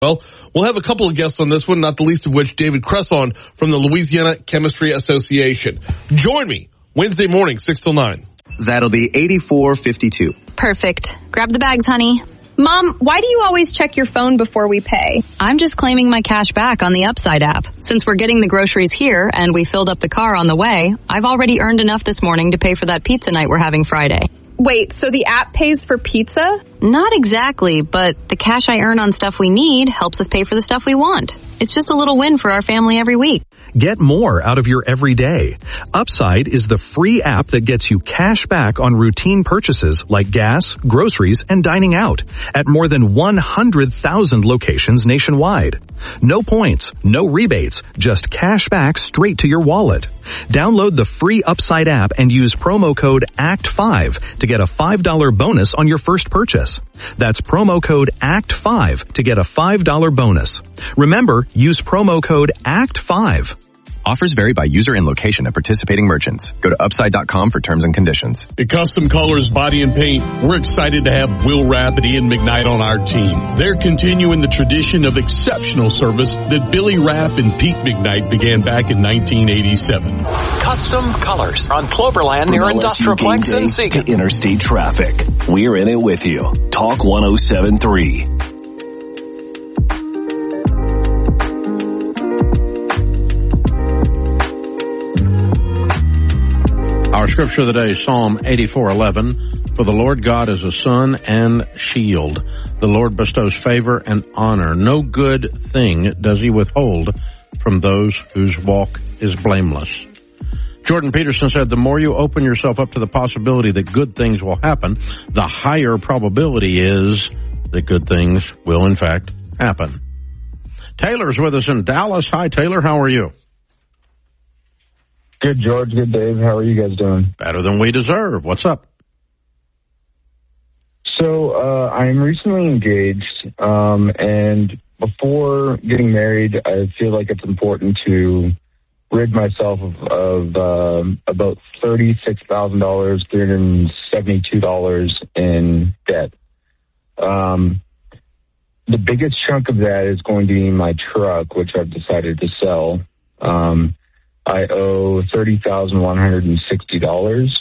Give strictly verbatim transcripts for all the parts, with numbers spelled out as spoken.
Well, we'll have a couple of guests on this one, not the least of which David Cresson from the Louisiana Chemistry Association. Join me Wednesday morning, six till nine. That'll be eighty-four fifty-two. Perfect. Grab the bags, honey. Mom, why do you always check your phone before we pay? I'm just claiming my cash back on the Upside app. Since we're getting the groceries here and we filled up the car on the way, I've already earned enough this morning to pay for that pizza night we're having Friday. Wait, so the app pays for pizza? Not exactly, but the cash I earn on stuff we need helps us pay for the stuff we want. It's just a little win for our family every week. Get more out of your everyday. Upside is the free app that gets you cash back on routine purchases like gas, groceries, and dining out at more than one hundred thousand locations nationwide. No points, no rebates, just cash back straight to your wallet. Download the free Upside app and use promo code A C T five to get a five dollars bonus on your first purchase. That's promo code A C T five to get a five dollars bonus. Remember, use promo code A C T five. Offers vary by user and location at participating merchants. Go to upside dot com for terms and conditions. At Custom Colors Body and Paint, we're excited to have Will Rapp and Ian McKnight on our team. They're continuing the tradition of exceptional service that Billy Rapp and Pete McKnight began back in nineteen eighty-seven. Custom Colors on Cloverland near Industrialplex and Seagan. Interstate traffic. We're in it with you. Talk one oh seven point three. Our scripture of the day, Psalm eighty-four eleven. For the Lord God is a sun and shield. The Lord bestows favor and honor. No good thing does he withhold from those whose walk is blameless. Jordan Peterson said, the more you open yourself up to the possibility that good things will happen, the higher probability is that good things will, in fact, happen. Taylor's with us in Dallas. Hi, Taylor. How are you? Good, George. Good, Dave. How are you guys doing? Better than we deserve. What's up? So, uh, I'm recently engaged, um, and before getting married, I feel like it's important to rid myself of, of um, about thirty-six thousand dollars, three hundred seventy-two dollars in debt. Um, the biggest chunk of that is going to be my truck, which I've decided to sell. Um, I owe thirty thousand one hundred sixty dollars.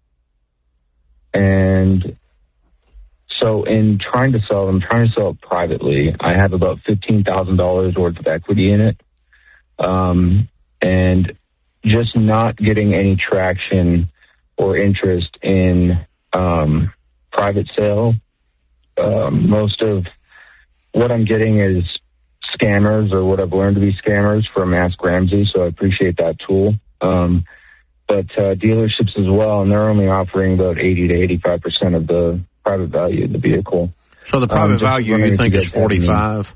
And so in trying to sell, I'm trying to sell it privately. I have about fifteen thousand dollars worth of equity in it. Um, and just not getting any traction or interest in um, private sale. Um, most of what I'm getting is scammers, or what I've learned to be scammers from Ask Ramsey, so I appreciate that tool. Um, but uh, dealerships as well, and they're only offering about eighty to eighty-five percent of the private value of the vehicle. So the private um, value you think is forty-five?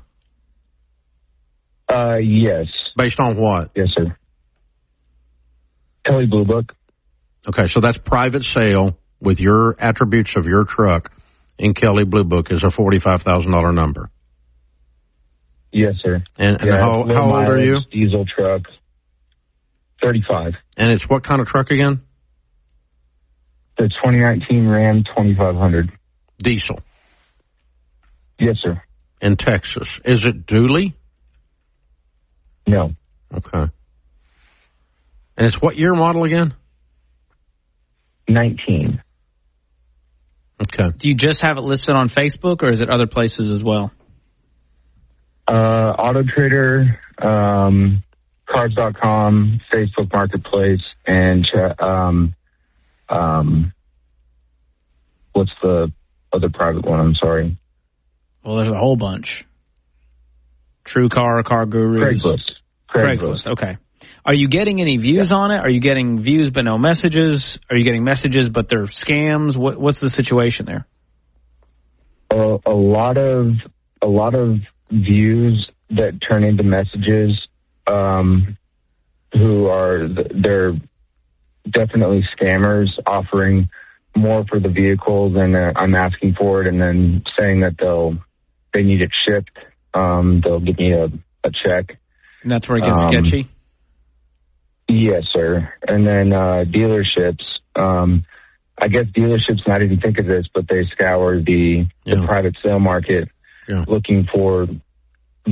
Uh, yes. Based on what? Yes, sir. Kelley Blue Book. Okay, so that's private sale with your attributes of your truck in Kelley Blue Book is a forty-five thousand dollars number. Yes, sir. And, and yeah, how, how old are you? Diesel truck. thirty-five. And it's what kind of truck again? The twenty nineteen Ram twenty-five hundred. Diesel. Yes, sir. In Texas. Is it dually? No. Okay. And it's what year model again? nineteen. Okay. Do you just have it listed on Facebook, or is it other places as well? Uh, Auto Trader, um, Cars dot com, Facebook Marketplace, and um, um, what's the other private one? I'm sorry. Well, there's a whole bunch. True Car, Car Gurus. Craigslist. Craigslist. Craigslist. Okay. Are you getting any views yeah. on it? Are you getting views but no messages? Are you getting messages but they're scams? What, what's the situation there? A, a lot of a lot of views that turn into messages. Um, who are they're definitely scammers, offering more for the vehicle than uh, I'm asking for it, and then saying that they'll they need it shipped. Um, they'll give me a, a check. And that's where it gets um, sketchy? Yes, sir. And then uh, dealerships, um, I guess dealerships not even think of this, but they scour the, yeah. the private sale market yeah. looking for